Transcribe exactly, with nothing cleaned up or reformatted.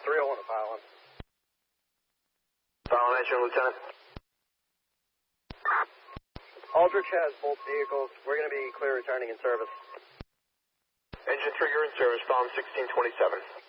three oh one to Pylon. Pylon answering, Lieutenant. Aldrich has both vehicles. We're going to be clear returning in service. Engine three, you're in service. Pylon sixteen twenty-seven.